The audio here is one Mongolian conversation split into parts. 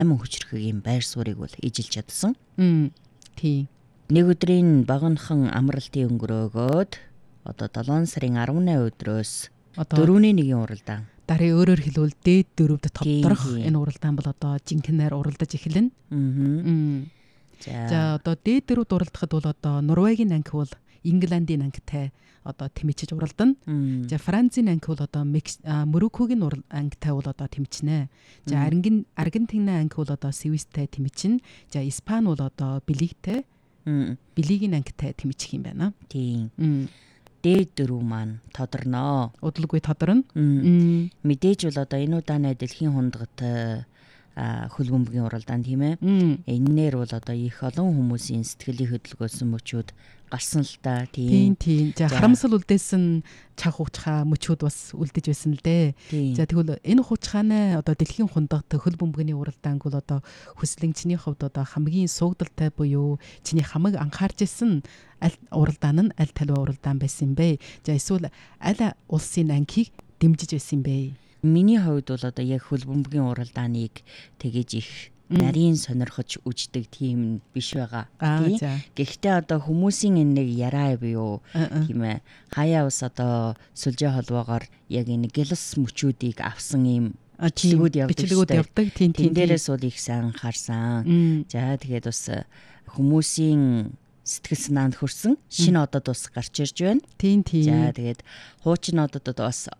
амин хүчрхгийн байр суурийг бол ижилж чадсан. Тийм. Нэг өдрийн баганахан амралтын өнгөрөөгөөд одоо 7 сарын 18 өдрөөс 4-1 уралдаан. Дарыг өөрөөр хэлбэл дээд дөрөвд тодорох энэ уралдаан бол одоо жинхэнээр уралдаж эхэлнэ. За одоо дээд дөрөвд уралдахад бол одоо Норвегийн анги бол Ингландын ангитай одоо тэмчиж уралдана. За Францын анги бол одоо Мороккогийн ангитай бол одоо тэмчнэ. За Аргентины анги бол одоо Свистэй тэмчнэ. За Испани бол одоо Белигийн ангитай тэмчих юм байна. Тийм. Дээд дөрөв маань тодорноо. Удалгүй тодорно. Мэдээж бол одоо энэ удаа дэлхийн хундгат хөл бөмбөгийн уралдаан тийм ээ. Эннээр бол одоо их олон хүмүүсийн сэтгэлийн хөдөлгөөсөн мөчүүд гарсан л та. Тийм. За харамсал үлдээсэн чанга хуучхаа мөчүүд бас үлдэж байсан л дээ. За тэгвэл энэ хуучхааны одоо дэлхийн хундгат хөл бөмбөгийн уралдаанг бол одоо хүслэн чиний хувьд одоо хамгийн суугдaltaй буюу чиний хамаг анхаарч исэн аль уралдаан нь аль талбай уралдаан байсан юм бэ? За эсвэл аль улсын ангийг дэмжиж байсан юм бэ? Миний хувьд бол одоо яг хөл бөмбөгийн уралдааныг тэгэж их нарийн сонирхож үздэг тийм биш байгаа. Гэхдээ одоо хүмүүсийн энэ нэг яраа буюу тийм ээ хаяа ус одоо сүлжээ холбоогоор яг энэ гэлс мөчүүдийг авсан юм бичлэгүүд явдаг. Тийм. Дээрээс бол их сайн анхаарсан. За тэгээд бас хүмүүсийн сэтгэл санаанд хүрсэн шинэ одод бас гарч ирж байна. Тийм. За тэгээд хуучин одод бас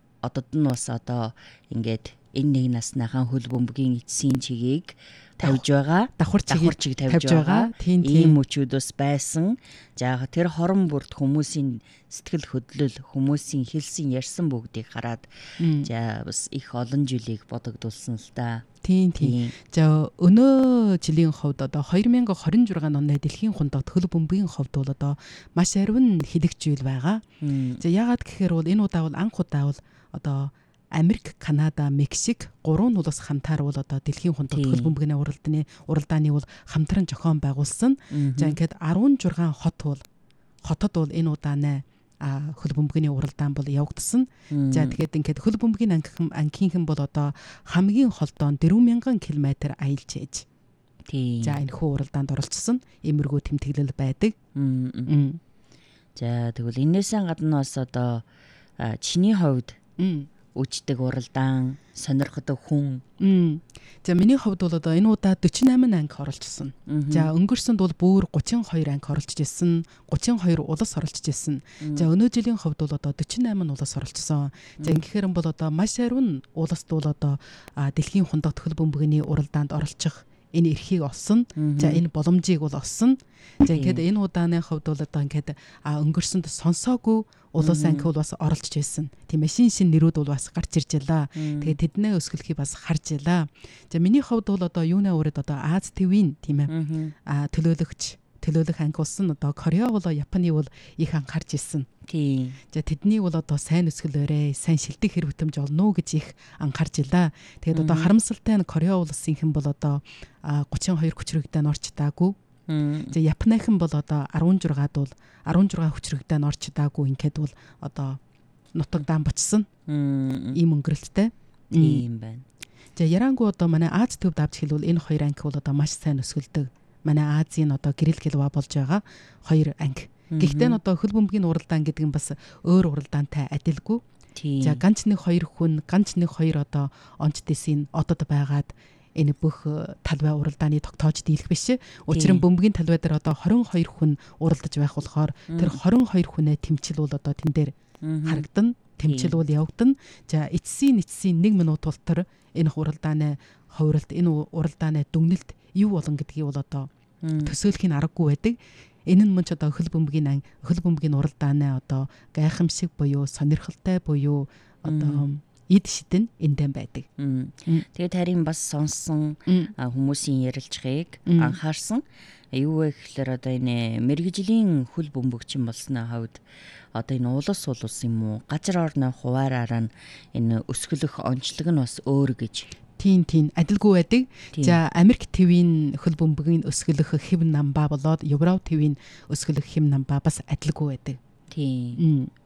одоо ингээд энэ нэг насныхан хөл бөмбөгийн эцсийн чигийг тавьж байгаа. Давхар чиг тавьж байгаа. Ийм мөчүүд бас байсан. За тэр хорон бүрд хүмүүсийн сэтгэл хөдлөл, хүмүүсийн хэлсэн ярьсан бүгдийг хараад за бас их олон жилийг бодогдуулсан л та. Тийм. За өнөө жилийн хувьд одоо 2026 оны дэлхийн хундгат хөл бөмбөгийн хувьд бол одоо маш ариун хилэгжүүл байгаа. За яагаад гэхээр бол энэ удаа бол анх удаа бол одоо Америк, Канада, Мексик 3 улс хамтаар бол одоо дэлхийн хундгат хөл бөмбөгийн уралдааны бол хамтран зохион байгуулсан. За ингээд 16 хотод бол энэ удааны хөл бөмбөгийн уралдаан бол явагдсан. За тэгээд ингээд хөл бөмбөгийн ангийнхэн бол одоо хамгийн холдоон 4000 км аялж ээж. За энэ хүү уралдаанд оролцсон. Эмэргүй тэмдэглэл байдаг. За тэгвэл энээсээ гадна бас одоо чиний хувьд үждэг уралдаан, сонирхдаг хүн. За миний хувьд бол одоо энэ удаа 48 анги оролцсон. За өнгөрсөнд бол бүр 32 анги оролцож ирсэн, 32 улс оролцож ирсэн. За өнөө жилийн хувьд бол одоо 48 улс оролцсон. За ингэхээр бол одоо маш ариун улсд бол одоо дэлхийн хундгат хөл бөмбөгийн уралдаанд оролцох энэ эрхийг олсон. За энэ боломжийг бол олсон. За ингээд энэ удааны хувьд бол одоо ингээд өнгөрсөнд сонсоогүй улс анги бол бас оролцож байсан. Тийм ээ шин нэрүүд бол бас гарч ирж байлаа. Тэгээд тэдний өсгөлхийг бас харж байлаа. За миний хувьд бол одоо юунаа өрөөд одоо Аз ТV-ийн тийм ээ төлөөлөх анги болсон одоо Кореа бол Японы бол их анхаарч ирсэн. Тийм. За тэдний бол одоо сайн өсгөлөөрэй, сайн шилдэг хэрэг бүтэмж олно гэж их анхаарч илаа. Тэгээд одоо харамсалтай нь Кореа улсынхэн бол одоо 32 хүчрэгдэн орч даагүй. За Японыхан бол одоо 16 хүчрэгдэн орч даагүй. Ингээд бол одоо нутаг даан бочсон. Ийм өнгөрөлттэй. Тийм байна. За ярангу одоо манай Аз төв давж хэлвэл энэ хоёр анги бол одоо маш сайн өсгөлдөг. Манай Азийн одоо гэрэл гэлва болж байгаа хоёр анги. Гэхдээ нь одоо хөл бөмбөгийн уралдаан гэдэг нь бас өөр уралдаантай адилгүй. За ганц нэг хоёр одоо онц дэсийн одод байгаад энэ бүх талбай уралдааны тогтоож дийлэх биш. Учир нь бөмбөгийн талбай дээр одоо 22 хүн уралдаж байх болохоор тэр 22 хүнээ тэмцэл бол одоо тэн дээр харагдана. Тэмцэл бол явагдана. За эцсийн 1 минут тултар энэ уралдааны хувиралт, энэ уралдааны дүгнэлт юу болон гэдгийг бол одоо төсөөлхийн аргагүй байдаг. Энэ нь мөн ч одоо хөл бөмбөгийн уралдааны одоо гайхамшиг буюу сонирхолтой буюу одоо эд шидэн эндэн байдаг. Тэгээд харин бас сонссон хүмүүсийн ярилцлагыг анхаарсан. Юу вэ гэхээр одоо энэ мэргэжлийн хөл бөмбөгчин болсны хувьд одоо энэ улс юм уу газар орны хуваараараа энэ өсгөлөх онцлог нь бас өөр гэж. Тийм адилгүй байдаг. За Америк ТV-ийн хөл бөмбөгийн өсгөлөх хэв намбаа болоод Европ ТV-ийн өсгөлөх хэв намбаа бас адилгүй байдаг. Тийм.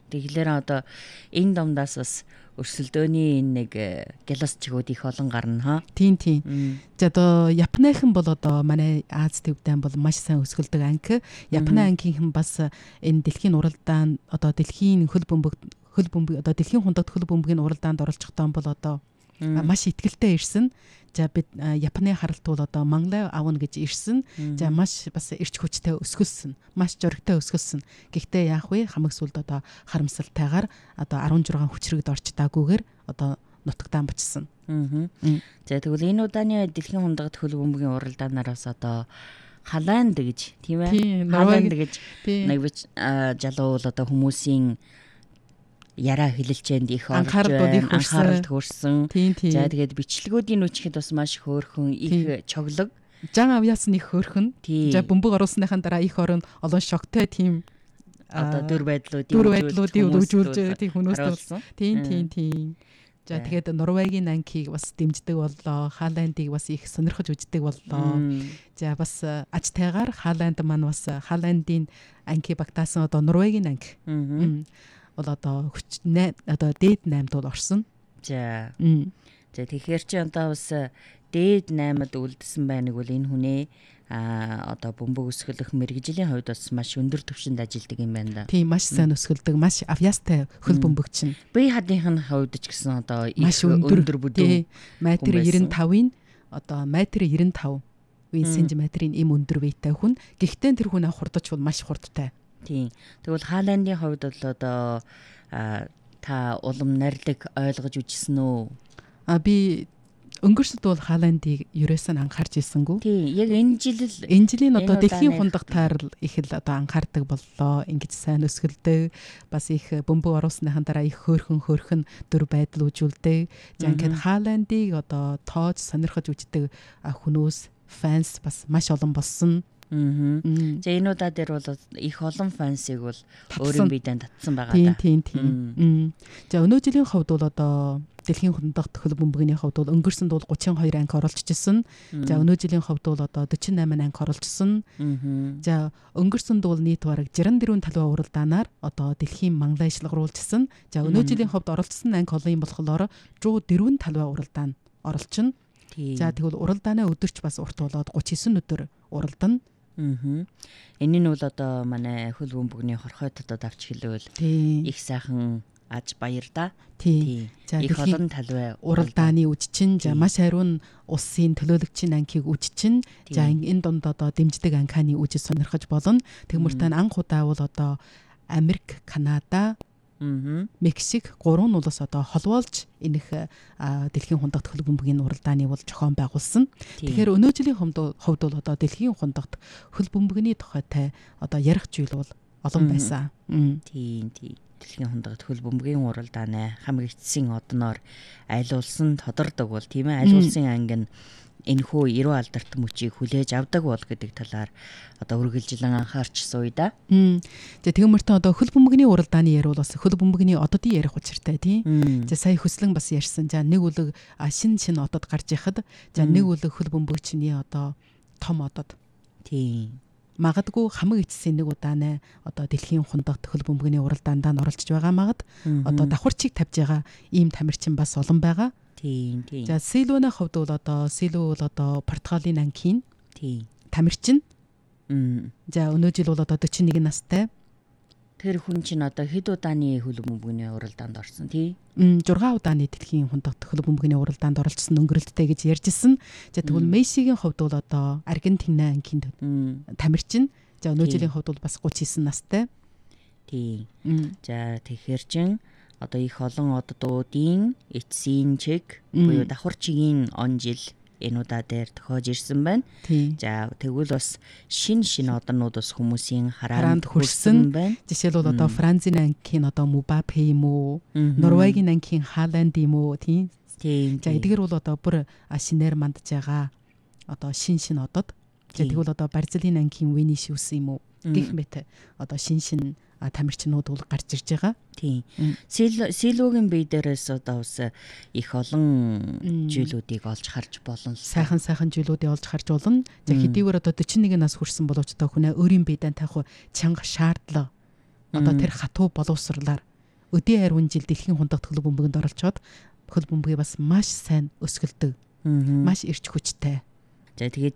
Тэгэхээр одоо энэ домдаас бас өрсөлдөөний нэг гяласчгууд их олон гарна ха. Тийм. За одоо Японыхан бол одоо манай Аз төвдэн бол маш сайн өсгөлдөг анги. Японы ангийнхан бас энэ дэлхийн уралдаанд одоо дэлхийн хөл бөмбөг одоо дэлхийн хундагт хөл бөмбөгийн уралдаанд оролцохдоо бол одоо маш ихтгэлтэй ирсэн. За бид Японы харалт бол одоо Манлай авна гэж ирсэн. За маш бас эрч хүчтэй өсгөлсөн. Маш жоригтой өсгөлсөн. Гэхдээ яах вэ? Хамаг сүлд одоо харамсалтайгаар одоо 16 хүчрэгд орч даагүйгээр одоо нутагтаа бочсон. За тэгвэл энэ удааны дэлхийн хундагт хөл бөмбөгийн уралдаанаас одоо Халанд гэж тийм ээ. Халанд гэж нэг жалуу бол одоо хүмүүсийн яраа хилэлчэнд их анхаарал төрсөн. За тэгээд бичлэгүүдийн үчихэд бас маш хөөрхөн их чоглог. Жан авьяас нь их хөөрхөн. За бөмбөг оруулсныхаа дараа их олон шоктой тийм одоо дүр байдлуудын үзүүлж тийм хүмүүст болсон. Тийм. За тэгээд Норвегийн ангийг бас дэмждэг боллоо. Халандыг бас их сонирхож үздэг боллоо. За бас ажтайгаар Халанд маань бас Халандын анги багтаасан одоо Норвегийн анги. Бол одоо одоо дээд 8-д бол орсон. За. За тэгэхээр чи одоо бас дээд 8-д үлдсэн байныг бол энэ хүнээ одоо бөмбөг өсгөх мэргэжлийн хувьд бас маш өндөр түвшинд ажилладаг юм байна да. Тийм маш сайн өсгөлдөг, маш авьяастай хөл бөмбөгч нь. Бие хадынхын хувьд ч гэсэн одоо их өндөр бүдүүн метр 95-ын одоо метр 95 сантиметрийн им өндөр биетэй хүн. Гэхдээ тэр хүн хурдч бол маш хурдтай. Тийм. Тэгвэл Хааландын хувьд бол одоо та улам нарилэг ойлгож үжсэн үү? Би өнгөрсөд бол Хааландыг ерөөсөө анхаарч ирсэнгүй. Тийм. Яг энэ жилийн одоо дэлхийн хундагтаар их л одоо анхаардаг боллоо. Ингэж сайн өсгөлдөг. Бас их бөмбөг оруулсныхан дараа их хөөрхөн дүр байдал үзүүлдэг. За ингээд Хааландыг одоо тоож сонирхож үздэг хүмүүс, фанс бас маш олон болсон. За энэ удаа дээр бол их олон фансыг бол өөрийн биедээ татсан байгаа да. Тийм. За өнөө жилийн хувьд бол одоо дэлхийн хундагт хөл бөмбөгийн хувьд бол өнгөрсөнд бол 32 анги оролцчихсон. За өнөө жилийн хувьд бол одоо 48 анги оролцсон. За өнгөрсөнд бол нийт бараг 64 талбай уралдаанаар одоо дэлхийн Манлай шалгаруулжсэн. За өнөө жилийн хувьд оролцсон анги олон юм болохоор 104 талбай уралдаанд оролцсон. За тэгвэл уралдааны өдөрч бас урт болоод 39 өдөр уралдан. Энэ нь бол одоо манай хөл бөмбөгний хорхой дотоод авч хэлвэл их сайхан аж баяр да. Тийм. За их олон талбай уралдааны үж чинь за маш хариун улсын төлөөлөгчийн ангийг үж чинь за энэ донд одоо дэмждэг анхааны үж сонирхож болно. Тэгмэртэн анх удаа бол одоо Америк, Канада, Мексик 3 улс одоо холбоолж энэх дэлхийн хундагт хөл бөмбөгийн уралдааны бол зохион байгуулсан. Тэгэхээр өнөө жилийн хувьд бол одоо дэлхийн хундагт хөл бөмбөгний тухайтай одоо ярих зүйл бол олон байсан. Тийм. Дэлхийн хундагт хөл бөмбөгийн уралдааны хамгийн эцсийн одноор аль улсын тодордог бол тийм ээ аль улсын анги нь энэхүү 90 алдарт мөчийг хүлээж авдаг бол гэдэг талаар одоо үргэлжлэн анхаарчсан үе да. За тэгмэртэн одоо хөл бөмбөгний уралдааны ярил бас хөл бөмбөгний ододын ярих учиртай тийм. За сая хөслөн бас ярьсан. За нэг үлэг шин одод гарч яхад за нэг үлэг хөл бөмбөгчний одоо том одод. Тийм. Магадгүй хамаг эцсийн нэг удааны одоо дэлхийн хундагт хөл бөмбөгний уралдаанд оролцож байгаа магад одоо давхарчиг тавьж байгаа ийм тамирчин бас олон байгаа. Тийм. За Силвоны хувьд бол одоо Силв бол одоо Португалийн ангийн тамирчин. За өнөө жил бол одоо 41 настай. Тэр хүн чинь одоо хэд удааны хөл бөмбөгний уралдаанд орсон тий? 6 удааны дэлхийн хундагт хөл бөмбөгний уралдаанд оролцсон өнгөрөлттэй гэж ярьжсэн. За тэгвэл Мессигийн хувьд бол одоо Аргентин ангийн тамирчин. За өнөө жилийн хувьд бол бас 39 настай. Тий. За тэгэхээр чин одоо их олон оддуудын эцсийн чиг буюу давхарчигийн он жил энэ удаа дээр тохиож ирсэн байна. За тэгвэл бас шин однууд бас хүмүүсийн хараанд хүрсэн байна. Жишээлбэл одоо Францын ангийн одоо Мбаппе юм уу? Норвегийн ангийн Хааланд юм уу? Тийм. За эдгээр бол одоо бүр шинээр мандж байгаа одоо шин одод. За тэгвэл одоо Бразилийн ангийн Винишиус юм уу? Гэх мэт одоо шин тамирчнууд бол гарч ирж байгаа. Тийм. Силвогийн бие дээрээс одоо бас их олон зүйлүүдийг олж харж болно. Сайхан зүйлүүдийг олж харж болно. За хэдийгээр одоо 41 нас хүрсэн боловч одоо хүнээ өөрийн биедээ тавих чанга шаардлага одоо тэр хатуу боловсрлаар өдий хайрван жил дэлхийн хундагт хөл бөмбөгөнд оролцоод хөл бөмбөгийг бас маш сайн өсгөлдөг. Маш эрч хүчтэй. За тэгээд